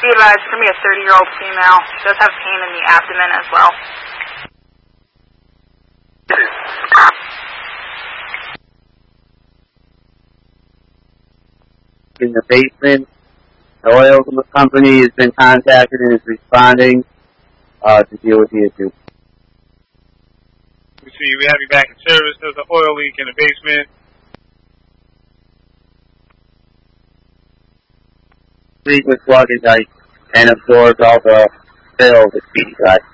Be advised, it's going to be a 30-year-old female. She does have pain in the abdomen as well. In the basement, the oil company has been contacted and is responding to deal with the issue. We see we have you back in service. There's an oil leak in the basement. Leak was sluggish ice and absorbed all the spill that feed guys.